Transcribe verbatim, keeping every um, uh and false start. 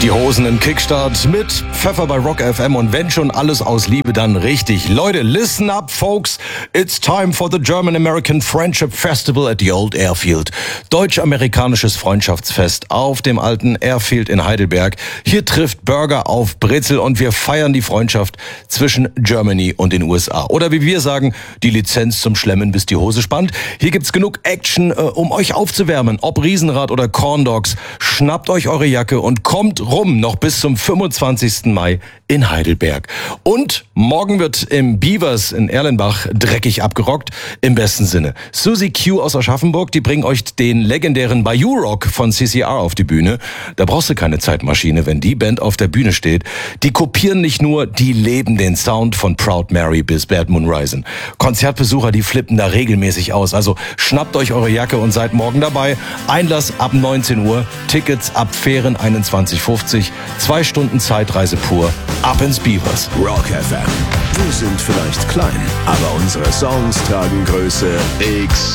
Die Hosen im Kickstart mit Pfeffer bei Rock F M und wenn schon alles aus Liebe, dann richtig. Leute, listen up, folks. It's time for the German-American Friendship Festival at the Old Airfield. Deutsch-amerikanisches Freundschaftsfest auf dem alten Airfield in Heidelberg. Hier trifft Burger auf Brezel und wir feiern die Freundschaft zwischen Germany und den U S A. Oder wie wir sagen, die Lizenz zum Schlemmen, bis die Hose spannt. Hier gibt's genug Action, äh, um euch aufzuwärmen. Ob Riesenrad oder Corn Dogs. Schnappt euch eure Jacke und kommt rum, noch bis zum fünfundzwanzigsten Mai in Heidelberg. Und morgen wird im Beavers in Erlenbach dreckig abgerockt, im besten Sinne. Susie Q aus Aschaffenburg, die bringen euch den legendären Bayou Rock von C C R auf die Bühne. Da brauchst du keine Zeitmaschine, wenn die Band auf der Bühne steht. Die kopieren nicht nur, die leben den Sound von Proud Mary bis Bad Moon Rising. Konzertbesucher, die flippen da regelmäßig aus. Also schnappt euch eure Jacke und seid morgen dabei. Einlass ab neunzehn Uhr, Tickets ab Fähren einundzwanzig fünfzig, zwei Stunden Zeitreise pur. Ab ins Beavers. Rock F M. Wir sind vielleicht klein, aber unsere Songs tragen Größe X